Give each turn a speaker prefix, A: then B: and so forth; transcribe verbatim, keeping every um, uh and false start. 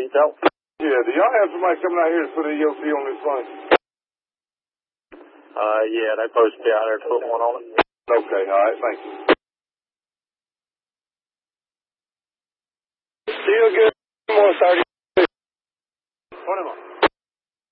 A: Intel.
B: Yeah, do y'all have somebody coming out here to put an E O C on this thing?
A: Uh, yeah, they're supposed to be out there to put one on it.
B: Okay, all right, thank you. Still good. one thirty.
A: twenty-one.